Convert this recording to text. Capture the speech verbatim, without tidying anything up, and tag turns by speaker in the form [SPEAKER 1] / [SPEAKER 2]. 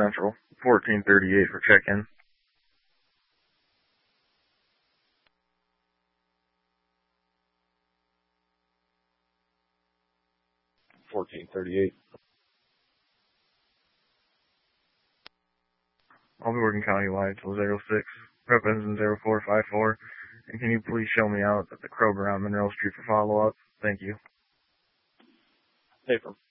[SPEAKER 1] Central. fourteen thirty-eight for check-in.
[SPEAKER 2] fourteen thirty-eight.
[SPEAKER 1] I'll be working countywide till zero six. Rep ends in zero four five four. And can you please show me out at the Kroger on Monroe Street for follow-up? Thank you.
[SPEAKER 2] Hey, from